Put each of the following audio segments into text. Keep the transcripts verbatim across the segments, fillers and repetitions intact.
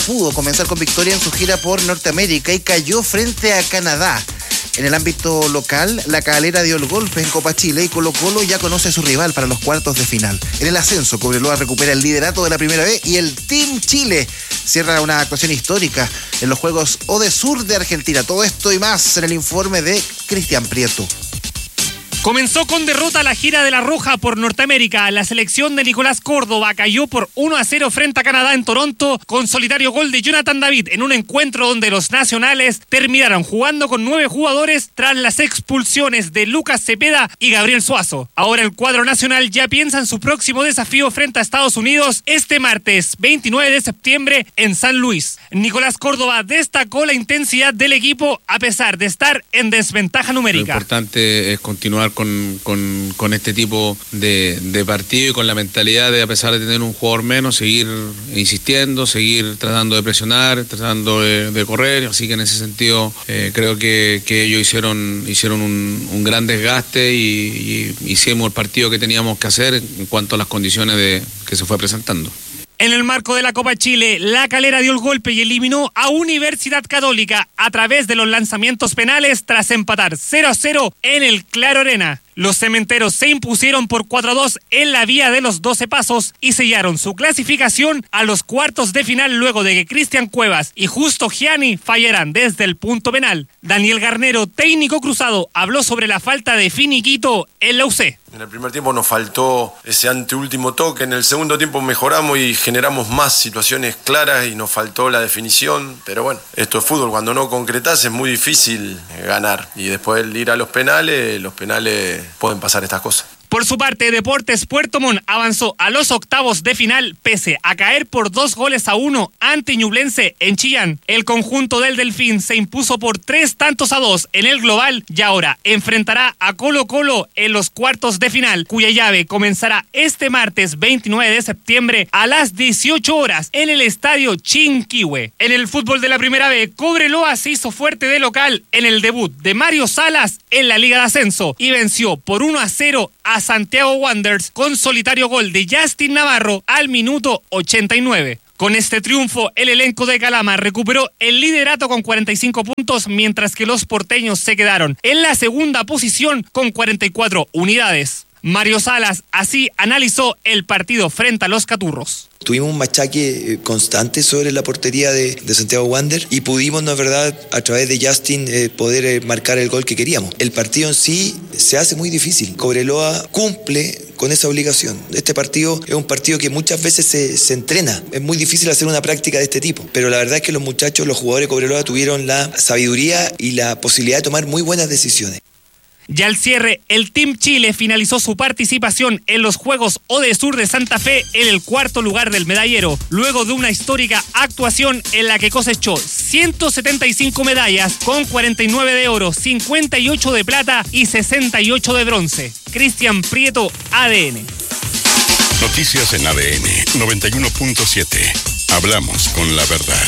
pudo comenzar con victoria en su gira por Norteamérica y cayó frente a Canadá. En el ámbito local, la Calera dio el golpe en Copa Chile y Colo-Colo ya conoce a su rival para los cuartos de final. En el ascenso, Cobreloa recupera el liderato de la Primera B y el Team Chile cierra una actuación histórica en los Juegos Odesur de Argentina. Todo esto y más en el informe de Cristian Prieto. Comenzó con derrota la gira de la Roja por Norteamérica. La selección de Nicolás Córdoba cayó por uno a cero frente a Canadá en Toronto con solitario gol de Jonathan David en un encuentro donde los nacionales terminaron jugando con nueve jugadores tras las expulsiones de Lucas Cepeda y Gabriel Suazo. Ahora el cuadro nacional ya piensa en su próximo desafío frente a Estados Unidos este martes veintinueve de septiembre en San Luis. Nicolás Córdoba destacó la intensidad del equipo a pesar de estar en desventaja numérica. Lo importante es continuar Con, con, con este tipo de, de partido y con la mentalidad de, a pesar de tener un jugador menos, seguir insistiendo, seguir tratando de presionar, tratando de, de correr. Así que en ese sentido eh, creo que, que ellos hicieron, hicieron un, un gran desgaste y, y hicimos el partido que teníamos que hacer en cuanto a las condiciones de, que se fue presentando. En el marco de la Copa Chile, la Calera dio el golpe y eliminó a Universidad Católica a través de los lanzamientos penales tras empatar cero a cero en el Claro Arena. Los cementeros se impusieron por cuatro a dos en la vía de los doce pasos y sellaron su clasificación a los cuartos de final luego de que Cristian Cuevas y Justo Gianni fallaran desde el punto penal. Daniel Garnero, técnico cruzado, habló sobre la falta de finiquito en la U C. En el primer tiempo nos faltó ese anteúltimo toque, en el segundo tiempo mejoramos y generamos más situaciones claras y nos faltó la definición, pero bueno, esto es fútbol, cuando no concretás es muy difícil ganar y después el ir a los penales, los penales pueden pasar estas cosas. Por su parte, Deportes Puerto Montt avanzó a los octavos de final pese a caer por dos goles a uno ante Ñublense en Chillán. El conjunto del Delfín se impuso por tres tantos a dos en el global y ahora enfrentará a Colo-Colo en los cuartos de final, cuya llave comenzará este martes veintinueve de septiembre a las dieciocho horas en el estadio Chinquihue. En el fútbol de la Primera B, Cobreloa se hizo fuerte de local en el debut de Mario Salas en la Liga de Ascenso y venció por uno a cero a Santiago Wanderers con solitario gol de Justin Navarro al minuto ochenta y nueve. Con este triunfo, el elenco de Calama recuperó el liderato con cuarenta y cinco puntos, mientras que los porteños se quedaron en la segunda posición con cuarenta y cuatro unidades. Mario Salas así analizó el partido frente a los Caturros. Tuvimos un machaque constante sobre la portería de, de Santiago Wander y pudimos, la verdad, a través de Justin eh, poder eh, marcar el gol que queríamos. El partido en sí se hace muy difícil. Cobreloa cumple con esa obligación. Este partido es un partido que muchas veces se, se entrena. Es muy difícil hacer una práctica de este tipo, pero la verdad es que los muchachos, los jugadores de Cobreloa tuvieron la sabiduría y la posibilidad de tomar muy buenas decisiones. Ya al cierre, el Team Chile finalizó su participación en los Juegos Odesur de Santa Fe en el cuarto lugar del medallero, luego de una histórica actuación en la que cosechó ciento setenta y cinco medallas con cuarenta y nueve de oro, cincuenta y ocho de plata y sesenta y ocho de bronce. Cristian Prieto, A D N. Noticias en A D N noventa y uno punto siete. Hablamos con la verdad.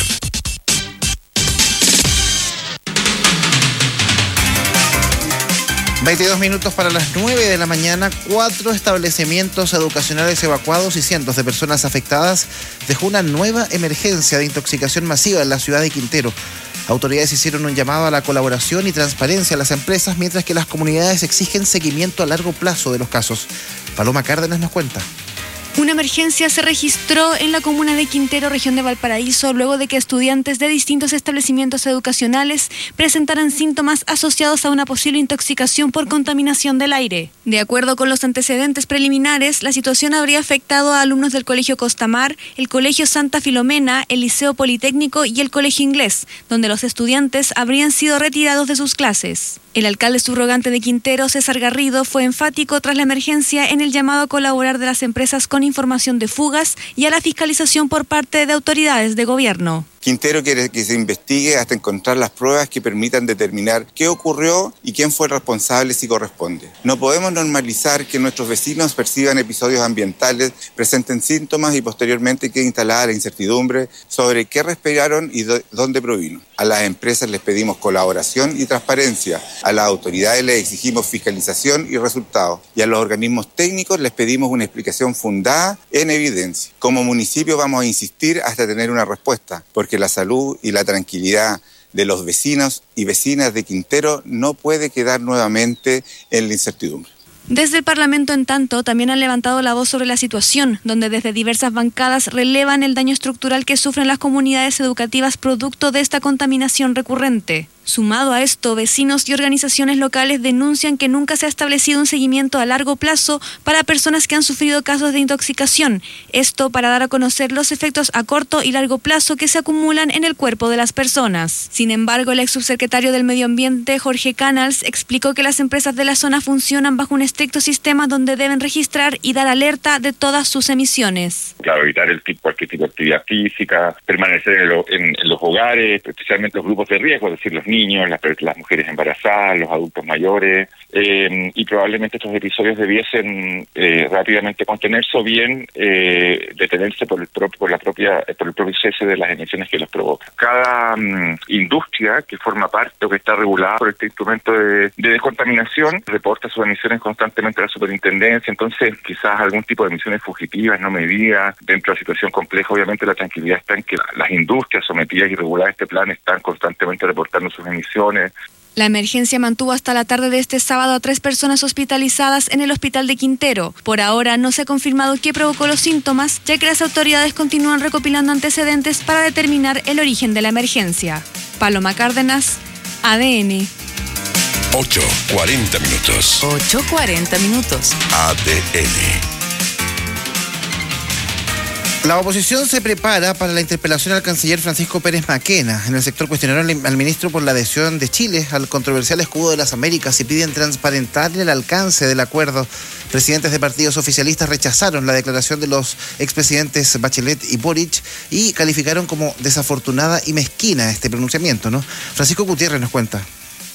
veintidós minutos para las nueve de la mañana, cuatro establecimientos educacionales evacuados y cientos de personas afectadas dejó una nueva emergencia de intoxicación masiva en la ciudad de Quintero. Autoridades hicieron un llamado a la colaboración y transparencia a las empresas, mientras que las comunidades exigen seguimiento a largo plazo de los casos. Paloma Cárdenas nos cuenta. Una emergencia se registró en la comuna de Quintero, región de Valparaíso, luego de que estudiantes de distintos establecimientos educacionales presentaran síntomas asociados a una posible intoxicación por contaminación del aire. De acuerdo con los antecedentes preliminares, la situación habría afectado a alumnos del Colegio Costamar, el Colegio Santa Filomena, el Liceo Politécnico y el Colegio Inglés, donde los estudiantes habrían sido retirados de sus clases. El alcalde subrogante de Quintero, César Garrido, fue enfático tras la emergencia en el llamado a colaborar de las empresas con información de fugas y a la fiscalización por parte de autoridades de gobierno. Quintero quiere que se investigue hasta encontrar las pruebas que permitan determinar qué ocurrió y quién fue el responsable si corresponde. No podemos normalizar que nuestros vecinos perciban episodios ambientales, presenten síntomas y posteriormente quede instalada la incertidumbre sobre qué respiraron y do- dónde provino. A las empresas les pedimos colaboración y transparencia, a las autoridades les exigimos fiscalización y resultados y a los organismos técnicos les pedimos una explicación fundada en evidencia. Como municipio vamos a insistir hasta tener una respuesta, porque porque la salud y la tranquilidad de los vecinos y vecinas de Quintero no puede quedar nuevamente en la incertidumbre. Desde el Parlamento, en tanto, también han levantado la voz sobre la situación, donde desde diversas bancadas relevan el daño estructural que sufren las comunidades educativas producto de esta contaminación recurrente. Sumado a esto, vecinos y organizaciones locales denuncian que nunca se ha establecido un seguimiento a largo plazo para personas que han sufrido casos de intoxicación. Esto para dar a conocer los efectos a corto y largo plazo que se acumulan en el cuerpo de las personas. Sin embargo, el ex subsecretario del Medio Ambiente, Jorge Canals, explicó que las empresas de la zona funcionan bajo un estricto sistema donde deben registrar y dar alerta de todas sus emisiones. Claro, evitar el tipo, cualquier tipo de actividad física, permanecer en, lo, en, en los hogares, especialmente los grupos de riesgo, es decir, los niños, las, las mujeres embarazadas, los adultos mayores, eh, y probablemente estos episodios debiesen eh, rápidamente contenerse o bien eh, detenerse por el, pro, por, la propia, por el propio cese de las emisiones que los provoca. Cada um, industria que forma parte o que está regulada por este instrumento de, de descontaminación reporta sus emisiones constantemente a la superintendencia, entonces quizás algún tipo de emisiones fugitivas, no medidas, dentro de la situación compleja. Obviamente la tranquilidad está en que las industrias sometidas y reguladas a este plan están constantemente reportando sus emisiones. La emergencia mantuvo hasta la tarde de este sábado a tres personas hospitalizadas en el hospital de Quintero. Por ahora no se ha confirmado qué provocó los síntomas, ya que las autoridades continúan recopilando antecedentes para determinar el origen de la emergencia. Paloma Cárdenas, A D N. ocho cuarenta minutos. ocho cuarenta minutos. A D N. La oposición se prepara para la interpelación al canciller Francisco Pérez Maquena. En el sector cuestionaron al ministro por la adhesión de Chile al controversial escudo de las Américas y piden transparentarle el alcance del acuerdo. Presidentes de partidos oficialistas rechazaron la declaración de los expresidentes Bachelet y Boric y calificaron como desafortunada y mezquina este pronunciamiento, ¿no? Francisco Gutiérrez nos cuenta.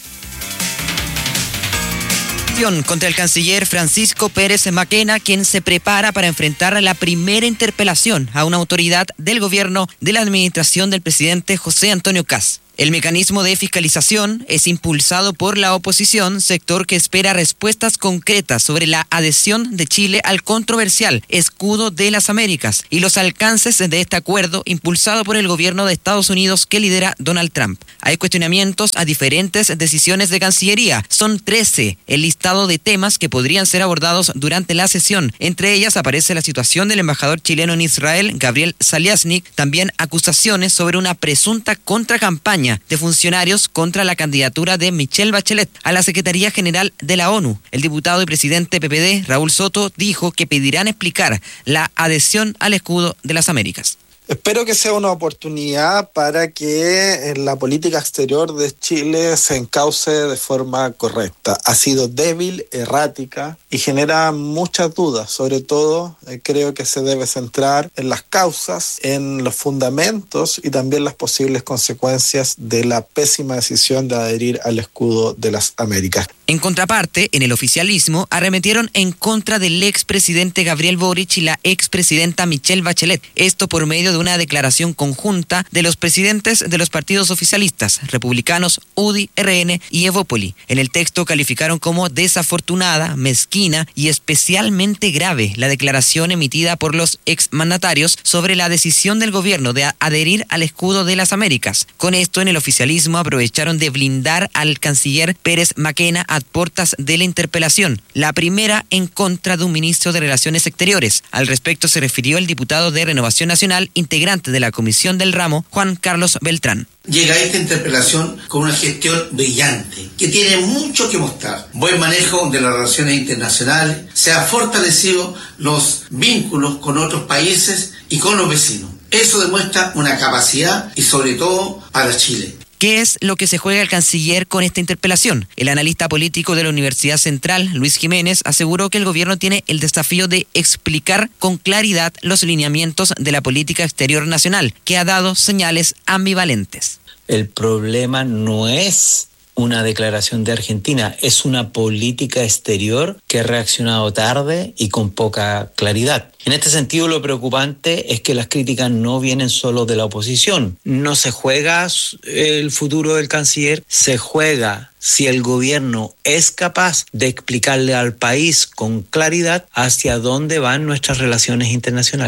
Contra el canciller Francisco Pérez Maquena, quien se prepara para enfrentar la primera interpelación a una autoridad del gobierno de la administración del presidente José Antonio Kast. El mecanismo de fiscalización es impulsado por la oposición, sector que espera respuestas concretas sobre la adhesión de Chile al controversial escudo de las Américas y los alcances de este acuerdo impulsado por el gobierno de Estados Unidos que lidera Donald Trump. Hay cuestionamientos a diferentes decisiones de Cancillería. Son trece el listado de temas que podrían ser abordados durante la sesión. Entre ellas aparece la situación del embajador chileno en Israel, Gabriel Saliasnik, también acusaciones sobre una presunta contracampaña de funcionarios contra la candidatura de Michelle Bachelet a la Secretaría General de la ONU. El diputado y presidente P P D, Raúl Soto, dijo que pedirán explicar la adhesión al escudo de las Américas. Espero que sea una oportunidad para que la política exterior de Chile se encauce de forma correcta. Ha sido débil, errática y genera muchas dudas. Sobre todo, eh, creo que se debe centrar en las causas, en los fundamentos y también las posibles consecuencias de la pésima decisión de adherir al escudo de las Américas. En contraparte, en el oficialismo arremetieron en contra del expresidente Gabriel Boric y la expresidenta Michelle Bachelet. Esto por medio de una declaración conjunta de los presidentes de los partidos oficialistas, republicanos, U D I, R N y Evópoli. En el texto calificaron como desafortunada, mezquina y especialmente grave la declaración emitida por los exmandatarios sobre la decisión del gobierno de adherir al escudo de las Américas. Con esto, en el oficialismo aprovecharon de blindar al canciller Pérez Maquena a puertas de la interpelación, la primera en contra de un ministro de Relaciones Exteriores. Al respecto se refirió el diputado de Renovación Nacional, integrante de la comisión del ramo, Juan Carlos Beltrán. Llega a esta interpelación con una gestión brillante, que tiene mucho que mostrar. Buen manejo de las relaciones internacionales, se han fortalecido los vínculos con otros países y con los vecinos. Eso demuestra una capacidad y sobre todo para Chile. ¿Qué es lo que se juega el canciller con esta interpelación? El analista político de la Universidad Central, Luis Jiménez, aseguró que el gobierno tiene el desafío de explicar con claridad los lineamientos de la política exterior nacional, que ha dado señales ambivalentes. El problema no es una declaración de Argentina, es una política exterior que ha reaccionado tarde y con poca claridad. En este sentido, lo preocupante es que las críticas no vienen solo de la oposición. No se juega el futuro del canciller, se juega si el gobierno es capaz de explicarle al país con claridad hacia dónde van nuestras relaciones internacionales.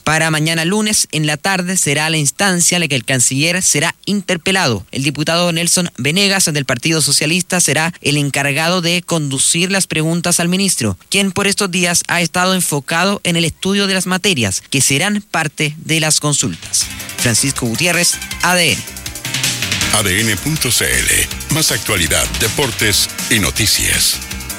Para mañana lunes en la tarde será la instancia en la que el canciller será interpelado. El diputado Nelson Venegas del Partido Socialista será el encargado de conducir las preguntas al ministro, quien por estos días ha estado enfocado en el estudio de las materias que serán parte de las consultas. Francisco Gutiérrez, A D N. A D N punto C L. Más actualidad, deportes y noticias.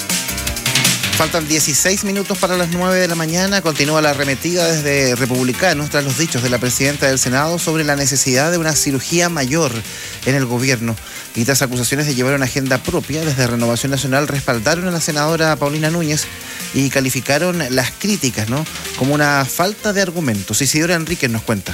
Faltan dieciséis minutos para las nueve de la mañana. Continúa la arremetida desde Republicanos tras los dichos de la presidenta del Senado sobre la necesidad de una cirugía mayor en el gobierno. Y tras acusaciones de llevar una agenda propia, desde Renovación Nacional respaldaron a la senadora Paulina Núñez y calificaron las críticas, ¿no?, como una falta de argumentos. Isidora Enríquez nos cuenta.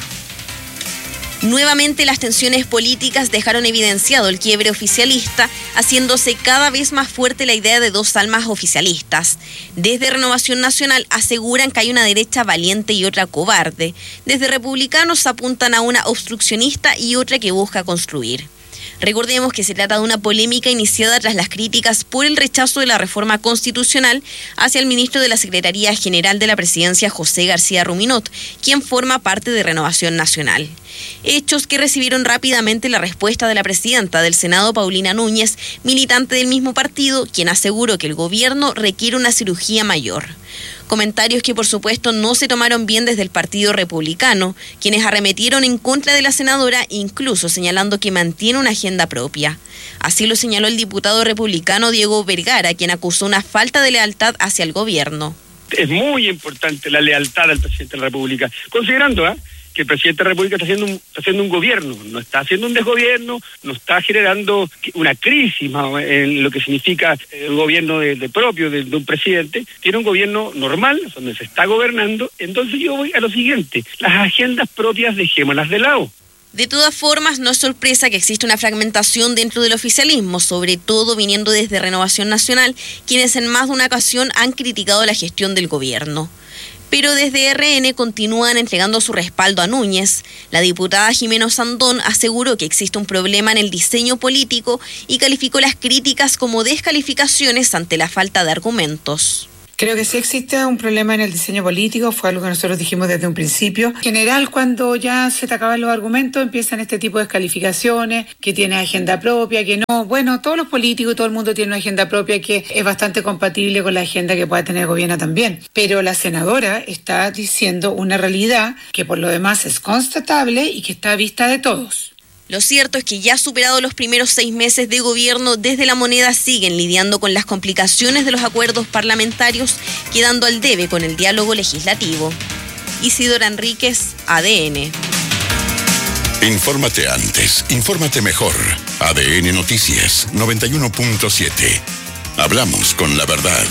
Nuevamente las tensiones políticas dejaron evidenciado el quiebre oficialista, haciéndose cada vez más fuerte la idea de dos almas oficialistas. Desde Renovación Nacional aseguran que hay una derecha valiente y otra cobarde. Desde Republicanos apuntan a una obstruccionista y otra que busca construir. Recordemos que se trata de una polémica iniciada tras las críticas por el rechazo de la reforma constitucional hacia el ministro de la Secretaría General de la Presidencia, José García Ruminot, quien forma parte de Renovación Nacional. Hechos que recibieron rápidamente la respuesta de la presidenta del Senado, Paulina Núñez, militante del mismo partido, quien aseguró que el gobierno requiere una cirugía mayor. Comentarios que por supuesto no se tomaron bien desde el Partido Republicano, quienes arremetieron en contra de la senadora, incluso señalando que mantiene una agenda propia. Así lo señaló el diputado republicano Diego Vergara, quien acusó una falta de lealtad hacia el gobierno. Es muy importante la lealtad al presidente de la República, considerando ¿eh? que el presidente de la República está haciendo, un, está haciendo un gobierno, no está haciendo un desgobierno, no está generando una crisis en lo que significa el gobierno de, de propio de, de un presidente. Tiene un gobierno normal, donde se está gobernando. Entonces yo voy a lo siguiente: las agendas propias dejémoslas de lado. De todas formas, no es sorpresa que existe una fragmentación dentro del oficialismo, sobre todo viniendo desde Renovación Nacional, quienes en más de una ocasión han criticado la gestión del gobierno. Pero desde R N continúan entregando su respaldo a Núñez. La diputada Jimena Sandón aseguró que existe un problema en el diseño político y calificó las críticas como descalificaciones ante la falta de argumentos. Creo que sí existe un problema en el diseño político, fue algo que nosotros dijimos desde un principio. En general, cuando ya se te acaban los argumentos, empiezan este tipo de descalificaciones, que tiene agenda propia, que no. Bueno, todos los políticos, todo el mundo tiene una agenda propia que es bastante compatible con la agenda que pueda tener el gobierno también. Pero la senadora está diciendo una realidad que por lo demás es constatable y que está a vista de todos. Lo cierto es que ya superado los primeros seis meses de gobierno, desde La Moneda siguen lidiando con las complicaciones de los acuerdos parlamentarios, quedando al debe con el diálogo legislativo. Isidora Enríquez, A D N. Infórmate antes, infórmate mejor. A D N Noticias noventa y uno punto siete. Hablamos con la verdad.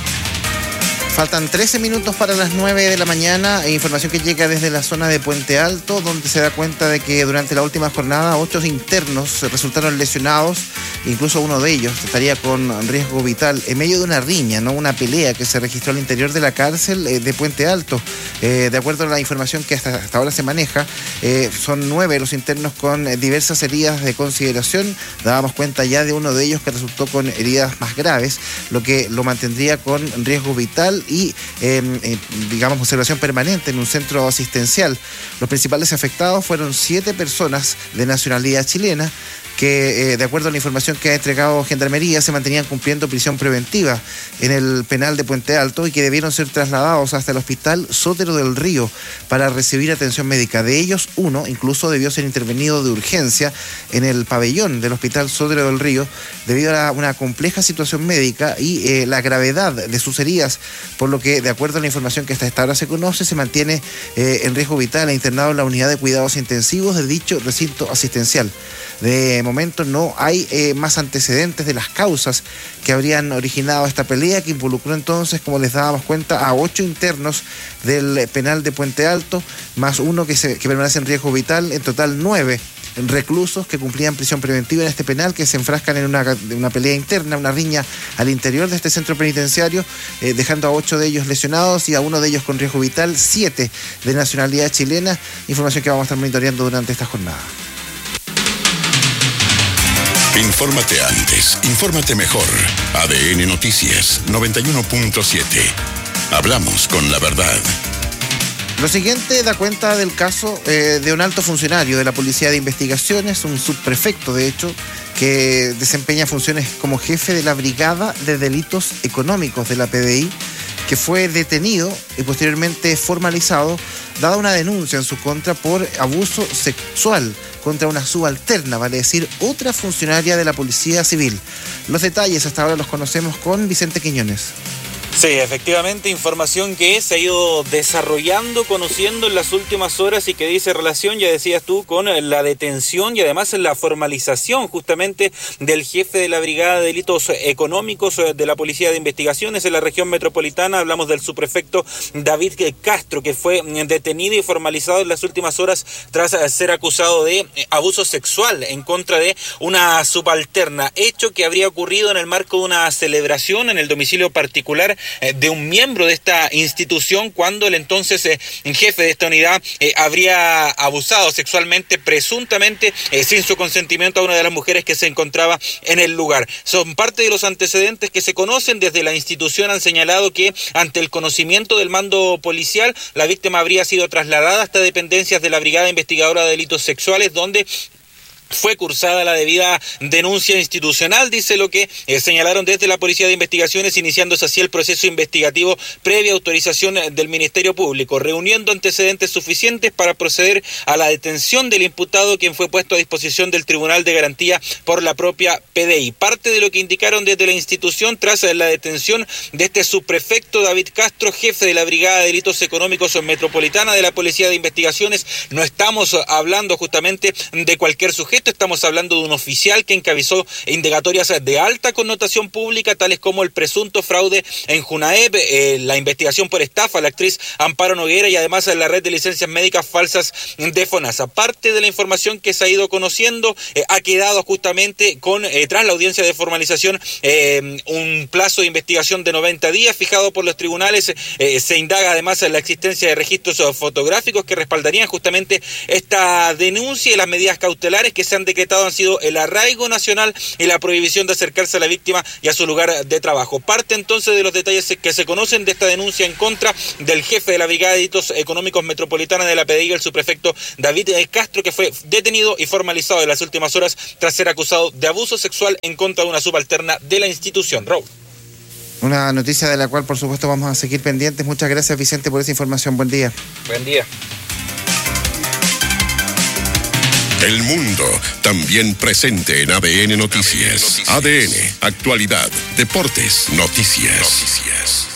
Faltan trece minutos para las nueve de la mañana. E información que llega desde la zona de Puente Alto, donde se da cuenta de que durante la última jornada ocho internos resultaron lesionados. Incluso uno de ellos estaría con riesgo vital en medio de una riña, no una pelea que se registró al interior de la cárcel de Puente Alto. Eh, de acuerdo a la información que hasta, hasta ahora se maneja, eh, son nueve los internos con diversas heridas de consideración. Dábamos cuenta ya de uno de ellos que resultó con heridas más graves, lo que lo mantendría con riesgo vital y, eh, eh, digamos, observación permanente en un centro asistencial. Los principales afectados fueron siete personas de nacionalidad chilena que, eh, de acuerdo a la información que ha entregado Gendarmería, se mantenían cumpliendo prisión preventiva en el penal de Puente Alto y que debieron ser trasladados hasta el hospital Sotero del Río para recibir atención médica. De ellos, uno incluso debió ser intervenido de urgencia en el pabellón del hospital Sotero del Río debido a una compleja situación médica y eh, la gravedad de sus heridas, por lo que, de acuerdo a la información que hasta esta hora se conoce, se mantiene eh, en riesgo vital e internado en la unidad de cuidados intensivos de dicho recinto asistencial. De momento no hay eh, más antecedentes de las causas que habrían originado esta pelea, que involucró entonces, como les dábamos cuenta, a ocho internos del penal de Puente Alto, más uno que, se, que permanece en riesgo vital, en total nueve reclusos que cumplían prisión preventiva en este penal, que se enfrascan en una, una pelea interna, una riña al interior de este centro penitenciario, eh, dejando a ocho de ellos lesionados y a uno de ellos con riesgo vital, siete de nacionalidad chilena, información que vamos a estar monitoreando durante esta jornada. Infórmate antes, infórmate mejor. A D N Noticias noventa y uno punto siete. Hablamos con la verdad. Lo siguiente da cuenta del caso eh, de un alto funcionario de la Policía de Investigaciones, un subprefecto de hecho, que desempeña funciones como jefe de la Brigada de Delitos Económicos de la P D I, que fue detenido y posteriormente formalizado, dada una denuncia en su contra por abuso sexual contra una subalterna, vale decir, otra funcionaria de la Policía Civil. Los detalles hasta ahora los conocemos con Vicente Quiñones. Sí, efectivamente, información que se ha ido desarrollando, conociendo en las últimas horas y que dice relación, ya decías tú, con la detención y además la formalización justamente del jefe de la Brigada de Delitos Económicos de la Policía de Investigaciones en la región metropolitana. Hablamos del subprefecto David Castro, que fue detenido y formalizado en las últimas horas tras ser acusado de abuso sexual en contra de una subalterna, hecho que habría ocurrido en el marco de una celebración en el domicilio particular de un miembro de esta institución, cuando el entonces eh, jefe de esta unidad eh, habría abusado sexualmente, presuntamente eh, sin su consentimiento, a una de las mujeres que se encontraba en el lugar. Son parte de los antecedentes que se conocen. Desde la institución han señalado que ante el conocimiento del mando policial, la víctima habría sido trasladada hasta dependencias de la Brigada Investigadora de Delitos Sexuales, donde fue cursada la debida denuncia institucional, dice lo que eh, señalaron desde la Policía de Investigaciones, iniciándose así el proceso investigativo previa autorización del Ministerio Público, reuniendo antecedentes suficientes para proceder a la detención del imputado, quien fue puesto a disposición del Tribunal de Garantía por la propia P D I. Parte de lo que indicaron desde la institución tras la detención de este subprefecto David Castro, jefe de la Brigada de Delitos Económicos Metropolitana de la Policía de Investigaciones: no estamos hablando justamente de cualquier sujeto, estamos hablando de un oficial que encabezó indagatorias de alta connotación pública, tales como el presunto fraude en Junaep, eh, la investigación por estafa a la actriz Amparo Noguera y además la red de licencias médicas falsas de FONASA. Parte de la información que se ha ido conociendo eh, ha quedado justamente con, eh, tras la audiencia de formalización, eh, un plazo de investigación de noventa días fijado por los tribunales. Eh, se indaga además en la existencia de registros fotográficos que respaldarían justamente esta denuncia, y las medidas cautelares que se han decretado han sido el arraigo nacional y la prohibición de acercarse a la víctima y a su lugar de trabajo. Parte entonces de los detalles que se conocen de esta denuncia en contra del jefe de la Brigada de Delitos Económicos Metropolitana de la P D I, el subprefecto David Castro, que fue detenido y formalizado en las últimas horas tras ser acusado de abuso sexual en contra de una subalterna de la institución. Raúl. Una noticia de la cual por supuesto vamos a seguir pendientes. Muchas gracias, Vicente, por esa información. Buen día. Buen día. El mundo también presente en A D N Noticias. A D N, actualidad, deportes, noticias. Noticias.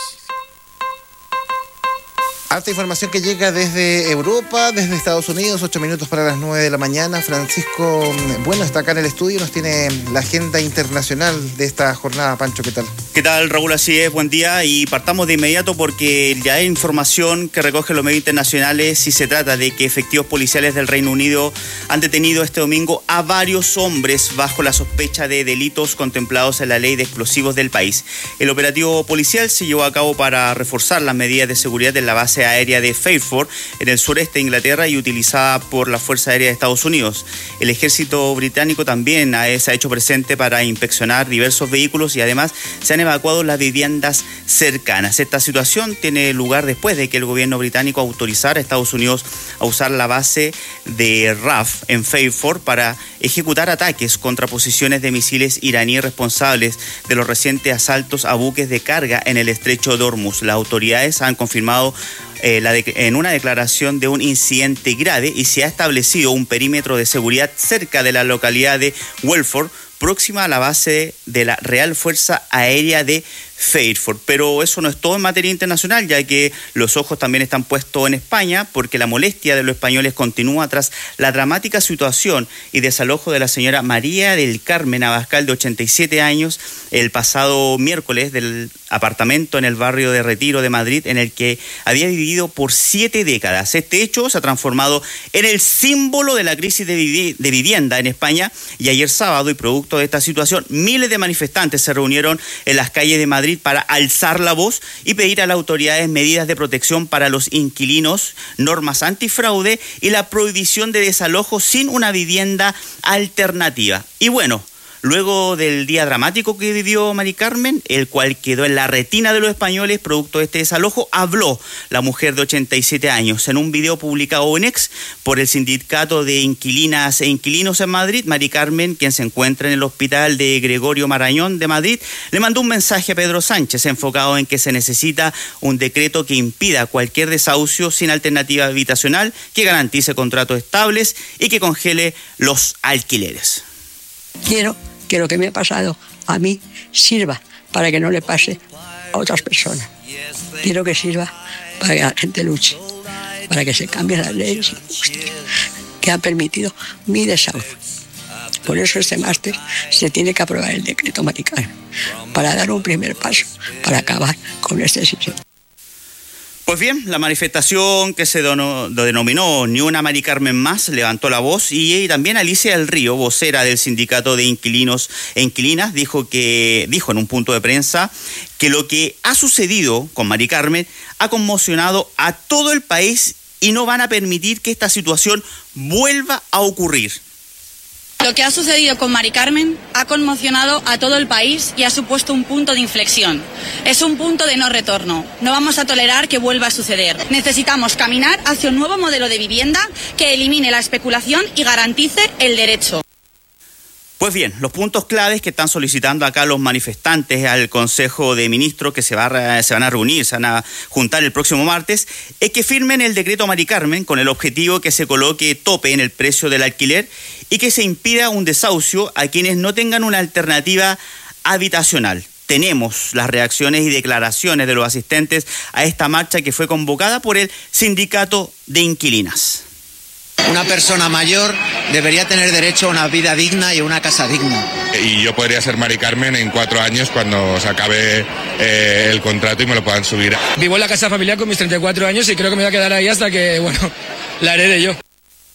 Harta información que llega desde Europa, desde Estados Unidos, ocho minutos para las nueve de la mañana. Francisco Bueno está acá en el estudio, nos tiene la agenda internacional de esta jornada. Pancho, ¿qué tal? ¿Qué tal, Raúl? Así es, buen día, y partamos de inmediato porque ya hay información que recogen los medios internacionales y se trata de que efectivos policiales del Reino Unido han detenido este domingo a varios hombres bajo la sospecha de delitos contemplados en la ley de explosivos del país. El operativo policial se llevó a cabo para reforzar las medidas de seguridad en la base aérea de Fairford, en el sureste de Inglaterra, y utilizada por la Fuerza Aérea de Estados Unidos. El ejército británico también se ha hecho presente para inspeccionar diversos vehículos y además se han evacuado las viviendas cercanas. Esta situación tiene lugar después de que el gobierno británico autorizara a Estados Unidos a usar la base de R A F en Fairford para ejecutar ataques contra posiciones de misiles iraníes responsables de los recientes asaltos a buques de carga en el estrecho de Hormuz. Las autoridades han confirmado Eh, la de, en una declaración de un incidente grave, y se ha establecido un perímetro de seguridad cerca de la localidad de Welford, próxima a la base de la Real Fuerza Aérea de Fairford. Pero eso no es todo en materia internacional, ya que los ojos también están puestos en España, porque la molestia de los españoles continúa tras la dramática situación y desalojo de la señora María del Carmen Abascal, de ochenta y siete años, el pasado miércoles, del apartamento en el barrio de Retiro de Madrid, en el que había vivido por siete décadas. Este hecho se ha transformado en el símbolo de la crisis de, vivi- de vivienda en España, y ayer sábado, y producto de esta situación, miles de manifestantes se reunieron en las calles de Madrid para alzar la voz y pedir a las autoridades medidas de protección para los inquilinos, normas antifraude y la prohibición de desalojo sin una vivienda alternativa. Y bueno, luego del día dramático que vivió Mari Carmen, el cual quedó en la retina de los españoles producto de este desalojo, habló la mujer de ochenta y siete años. En un video publicado en X por el Sindicato de Inquilinas e Inquilinos en Madrid, Mari Carmen, quien se encuentra en el hospital de Gregorio Marañón de Madrid, le mandó un mensaje a Pedro Sánchez enfocado en que se necesita un decreto que impida cualquier desahucio sin alternativa habitacional, que garantice contratos estables y que congele los alquileres. Quiero que lo que me ha pasado a mí sirva para que no le pase a otras personas. Quiero que sirva para que la gente luche, para que se cambien las leyes que han permitido mi desahucio. Por eso este martes se tiene que aprobar el decreto Mari Carmen, para dar un primer paso para acabar con este sistema. Pues bien, la manifestación que se dono, denominó Ni una Mari Carmen más levantó la voz y, y también Alicia del Río, vocera del Sindicato de Inquilinos e Inquilinas, dijo que dijo en un punto de prensa que lo que ha sucedido con Mari Carmen ha conmocionado a todo el país y no van a permitir que esta situación vuelva a ocurrir. Lo que ha sucedido con Mari Carmen ha conmocionado a todo el país y ha supuesto un punto de inflexión. Es un punto de no retorno. No vamos a tolerar que vuelva a suceder. Necesitamos caminar hacia un nuevo modelo de vivienda que elimine la especulación y garantice el derecho. Pues bien, los puntos claves que están solicitando acá los manifestantes al Consejo de Ministros que se, va a, se van a reunir, se van a juntar el próximo martes, es que firmen el decreto Mari Carmen con el objetivo que se coloque tope en el precio del alquiler y que se impida un desahucio a quienes no tengan una alternativa habitacional. Tenemos las reacciones y declaraciones de los asistentes a esta marcha que fue convocada por el Sindicato de Inquilinas. Una persona mayor debería tener derecho a una vida digna y a una casa digna. Y yo podría ser Mari Carmen en cuatro años cuando se acabe eh, el contrato y me lo puedan subir. Vivo en la casa familiar con mis treinta y cuatro años y creo que me voy a quedar ahí hasta que, bueno, la herede yo.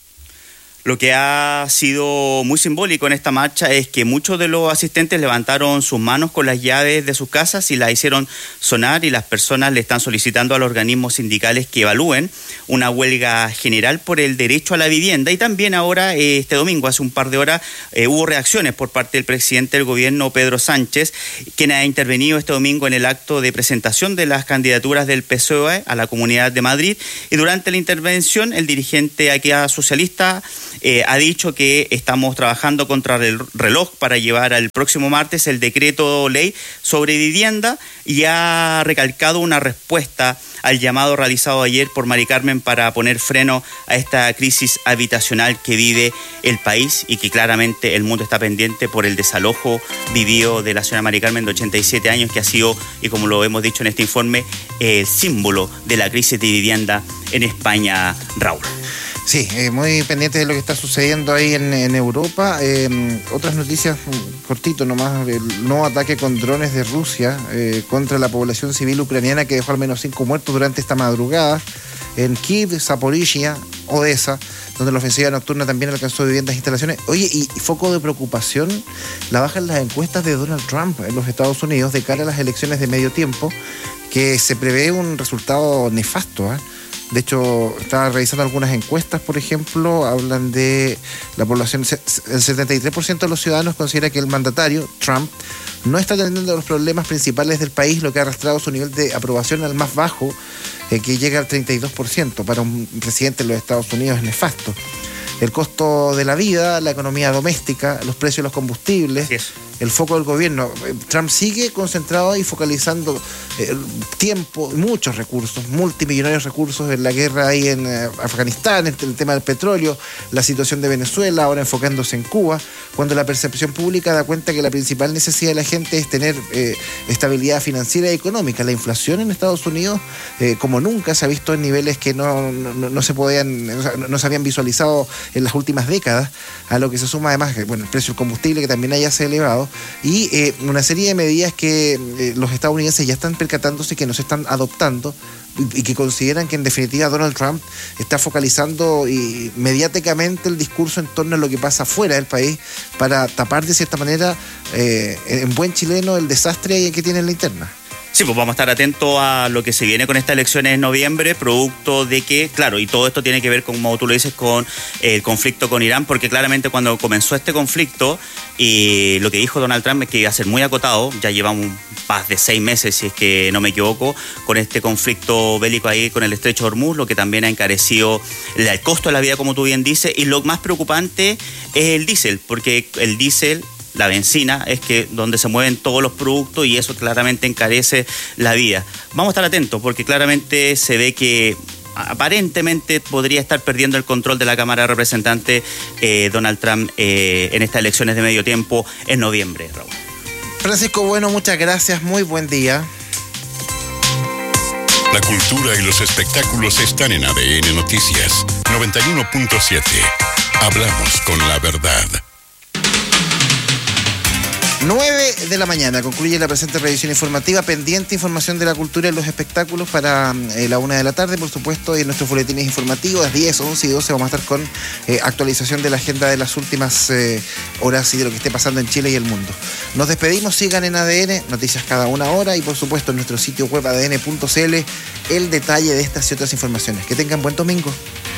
Lo que ha sido muy simbólico en esta marcha es que muchos de los asistentes levantaron sus manos con las llaves de sus casas y las hicieron sonar, y las personas le están solicitando a los organismos sindicales que evalúen una huelga general por el derecho a la vivienda. Y también ahora, este domingo, hace un par de horas, eh, hubo reacciones por parte del presidente del gobierno, Pedro Sánchez, quien ha intervenido este domingo en el acto de presentación de las candidaturas del P S O E a la Comunidad de Madrid. Y durante la intervención, el dirigente aquí socialista Eh, ha dicho que estamos trabajando contra el reloj para llevar al próximo martes el decreto ley sobre vivienda, y ha recalcado una respuesta al llamado realizado ayer por Mari Carmen para poner freno a esta crisis habitacional que vive el país y que claramente el mundo está pendiente por el desalojo vivido de la señora Mari Carmen de ochenta y siete años, que ha sido, y como lo hemos dicho en este informe, el símbolo de la crisis de vivienda en España, Raúl. Sí, eh, muy pendiente de lo que está sucediendo ahí en, en Europa. Eh, otras noticias, cortito nomás, el nuevo ataque con drones de Rusia eh, contra la población civil ucraniana, que dejó al menos cinco muertos durante esta madrugada en Kiev, Zaporizhia, Odessa, donde la ofensiva nocturna también alcanzó viviendas e instalaciones. Oye, y, y foco de preocupación, la baja en las encuestas de Donald Trump en los Estados Unidos de cara a las elecciones de medio tiempo, que se prevé un resultado nefasto, ¿eh? De hecho, estaba revisando algunas encuestas, por ejemplo, hablan de la población, el setenta y tres por ciento de los ciudadanos considera que el mandatario, Trump, no está atendiendo los problemas principales del país, lo que ha arrastrado su nivel de aprobación al más bajo, eh, que llega al treinta y dos por ciento. Para un presidente de los Estados Unidos es nefasto. El costo de la vida, la economía doméstica, los precios de los combustibles, yes. El foco del gobierno. Trump sigue concentrado y focalizando eh, tiempo, muchos recursos, multimillonarios recursos en la guerra ahí en eh, Afganistán, en el tema del petróleo, la situación de Venezuela, ahora enfocándose en Cuba, cuando la percepción pública da cuenta que la principal necesidad de la gente es tener eh, estabilidad financiera y económica. La inflación en Estados Unidos, eh, como nunca, se ha visto en niveles que no, no, no se podían, o sea, no se habían visualizado en las últimas décadas, a lo que se suma además, bueno, el precio del combustible, que también haya se elevado, y eh, una serie de medidas que eh, los estadounidenses ya están percatándose que nos están adoptando y, y que consideran que en definitiva Donald Trump está focalizando y, mediáticamente el discurso en torno a lo que pasa fuera del país para tapar de cierta manera, eh, en buen chileno, el desastre que tiene en la interna. Sí, pues vamos a estar atentos a lo que se viene con estas elecciones en noviembre, producto de que, claro, y todo esto tiene que ver, como tú lo dices, con el conflicto con Irán, porque claramente cuando comenzó este conflicto, y lo que dijo Donald Trump es que iba a ser muy acotado, ya llevamos más de seis meses, si es que no me equivoco, con este conflicto bélico ahí con el estrecho de Hormuz, lo que también ha encarecido el costo de la vida, como tú bien dices, y lo más preocupante es el diésel, porque el diésel, la benzina, es que donde se mueven todos los productos y eso claramente encarece la vida. Vamos a estar atentos porque claramente se ve que aparentemente podría estar perdiendo el control de la Cámara de Representantes eh, Donald Trump eh, en estas elecciones de medio tiempo en noviembre, Raúl. Francisco Bueno, muchas gracias, muy buen día. La cultura y los espectáculos están en A D N Noticias noventa y uno punto siete. Hablamos con la verdad. nueve de la mañana concluye la presente revisión informativa. Pendiente información de la cultura y los espectáculos para eh, la una de la tarde, por supuesto, en nuestros boletines informativos. A las diez, once y doce vamos a estar con eh, actualización de la agenda de las últimas eh, horas y de lo que esté pasando en Chile y el mundo. Nos despedimos, sigan en A D N, noticias cada una hora y por supuesto en nuestro sitio web A D N punto C L el detalle de estas y otras informaciones. Que tengan buen domingo.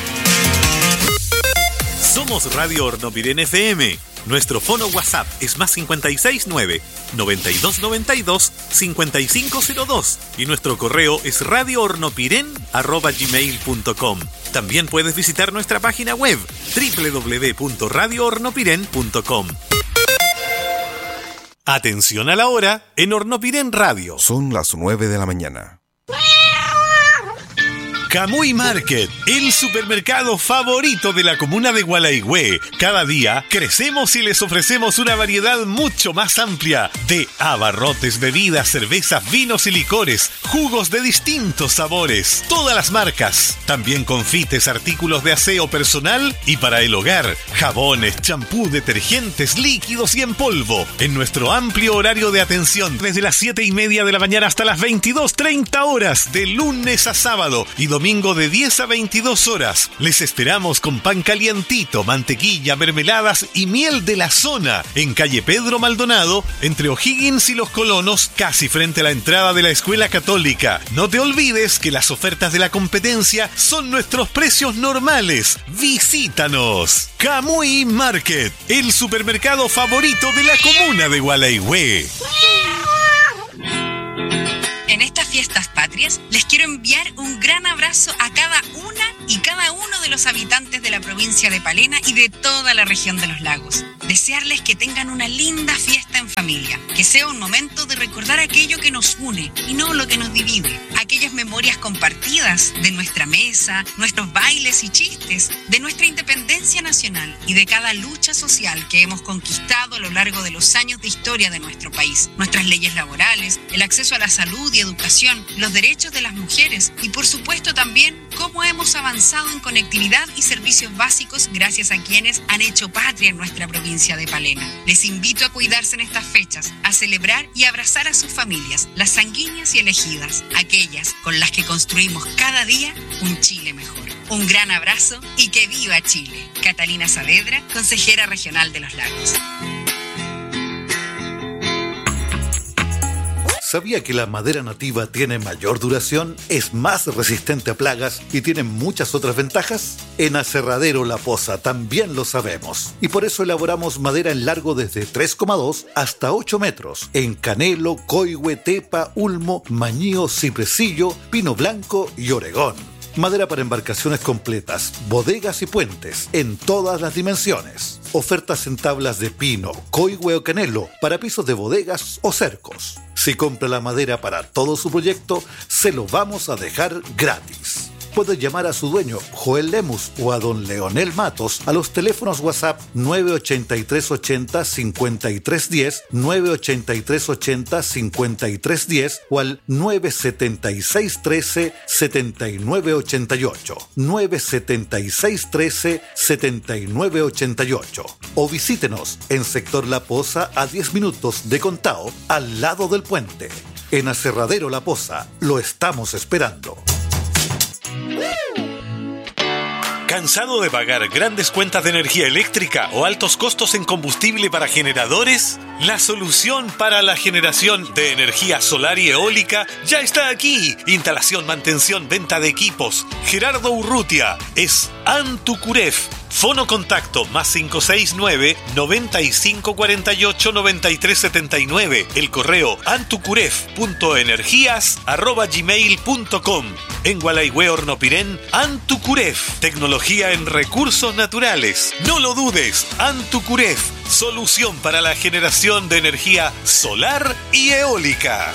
Somos Radio Hornopirén F M. Nuestro fono WhatsApp es más cincuenta y seis nueve, noventa y dos noventa y dos, cincuenta y cinco cero dos y nuestro correo es radio hornopiren arroba gmail punto com. También puedes visitar nuestra página web doble u doble u doble u punto radio hornopiren punto com. Atención a la hora en Hornopirén Radio. Son las nueve de la mañana. Camuy Market, el supermercado favorito de la comuna de Gualaigüe. Cada día crecemos y les ofrecemos una variedad mucho más amplia de abarrotes, bebidas, cervezas, vinos y licores, jugos de distintos sabores, todas las marcas. También confites, artículos de aseo personal y para el hogar, jabones, champú, detergentes, líquidos y en polvo. En nuestro amplio horario de atención, desde las siete y media de la mañana hasta las veintidós treinta horas, de lunes a sábado y domingo. Domingo de diez a veintidós horas. Les esperamos con pan calientito, mantequilla, mermeladas y miel de la zona en calle Pedro Maldonado, entre O'Higgins y Los Colonos, casi frente a la entrada de la Escuela Católica. No te olvides que las ofertas de la competencia son nuestros precios normales. Visítanos. Camuy Market, el supermercado favorito de la comuna de Gualaigüe. En estas fiestas patrias les quiero enviar un gran abrazo a cada una y cada uno de los habitantes de la provincia de Palena y de toda la región de los lagos. Desearles que tengan una linda fiesta en familia, que sea un momento de recordar aquello que nos une y no lo que nos divide, aquellas memorias compartidas de nuestra mesa, nuestros bailes y chistes, de nuestra independencia nacional y de cada lucha social que hemos conquistado a lo largo de los años de historia de nuestro país, nuestras leyes laborales, el acceso a la salud y educación, los derechos de las mujeres y por supuesto también cómo hemos avanzado en conectividad y servicios básicos gracias a quienes han hecho patria en nuestra provincia de Palena. Les invito a cuidarse en estas fechas, a celebrar y abrazar a sus familias, las sanguíneas y elegidas, aquellas con las que construimos cada día un Chile mejor. Un gran abrazo y que viva Chile. Catalina Saavedra, consejera regional de Los Lagos. ¿Sabía que la madera nativa tiene mayor duración, es más resistente a plagas y tiene muchas otras ventajas? En Aserradero La Poza también lo sabemos. Y por eso elaboramos madera en largo desde tres coma dos hasta ocho metros. En canelo, coigüe, tepa, ulmo, mañío, cipresillo, pino blanco y oregón. Madera para embarcaciones completas, bodegas y puentes, en todas las dimensiones. Ofertas en tablas de pino, coigüe o canelo, para pisos de bodegas o cercos. Si compra la madera para todo su proyecto, se lo vamos a dejar gratis. Puede llamar a su dueño, Joel Lemus, o a don Leonel Matos a los teléfonos WhatsApp nueve ochenta y tres ochenta cincuenta y tres diez, nueve ochenta y tres ochenta cincuenta y tres diez o al nueve setenta y seis trece setenta y nueve ochenta y ocho, nueve setenta y seis trece setenta y nueve ochenta y ocho. O visítenos en Sector La Poza a diez minutos de Contao, al lado del puente. En Aserradero La Poza, lo estamos esperando. ¿Cansado de pagar grandes cuentas de energía eléctrica o altos costos en combustible para generadores? La solución para la generación de energía solar y eólica ya está aquí. Instalación, mantención, venta de equipos. Gerardo Urrutia es Antucuref. Fono contacto más cinco seis nueve, noventa y cinco cuarenta y ocho, noventa y tres setenta y nueve. El correo antucuref punto energías arroba gmail punto com. En Gualaihue Hornopirén, Antucuref. Tecnología en recursos naturales. No lo dudes, Antucuref. Solución para la generación de energía solar y eólica.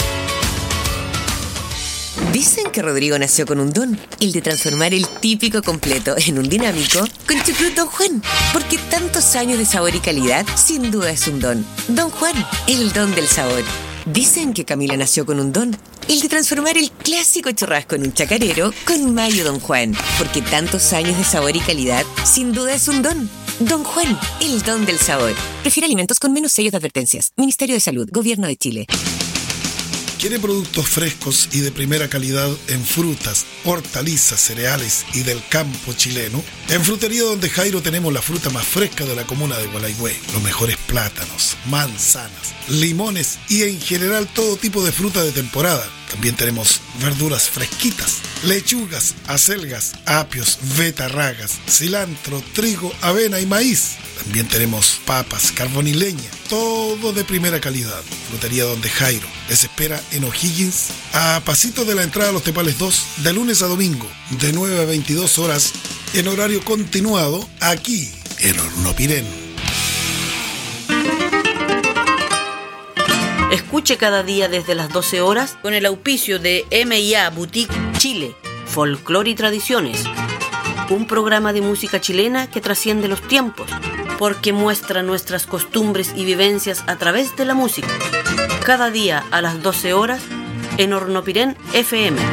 Dicen que Rodrigo nació con un don, el de transformar el típico completo en un dinámico con Chucrut Don Juan. Porque tantos años de sabor y calidad, sin duda es un don. Don Juan, el don del sabor. Dicen que Camila nació con un don, el de transformar el clásico churrasco en un chacarero con mayo Don Juan. Porque tantos años de sabor y calidad, sin duda es un don. Don Juan, el don del sabor. Prefiere alimentos con menos sellos de advertencias. Ministerio de Salud, Gobierno de Chile. ¿Quiere productos frescos y de primera calidad en frutas, hortalizas, cereales y del campo chileno? En Frutería Donde Jairo tenemos la fruta más fresca de la comuna de Gualaihue. Los mejores plátanos, manzanas, limones y en general todo tipo de fruta de temporada. También tenemos verduras fresquitas, lechugas, acelgas, apios, betarragas, cilantro, trigo, avena y maíz. También tenemos papas, carbón y leña, todo de primera calidad. Frutería Donde Jairo les espera en O'Higgins, a pasito de la entrada a Los Tepales dos, de lunes a domingo, de nueve a veintidós horas, en horario continuado, aquí en Hornopirén. Escuche cada día desde las doce horas con el auspicio de M y A Boutique Chile, Folclore y Tradiciones. Un programa de música chilena que trasciende los tiempos, porque muestra nuestras costumbres y vivencias a través de la música. Cada día a las doce horas en Hornopirén F M.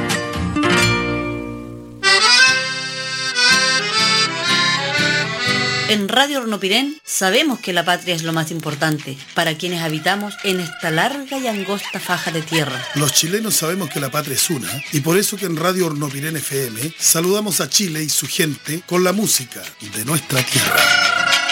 En Radio Hornopirén sabemos que la patria es lo más importante para quienes habitamos en esta larga y angosta faja de tierra. Los chilenos sabemos que la patria es una y por eso que en Radio Hornopirén F M saludamos a Chile y su gente con la música de nuestra tierra.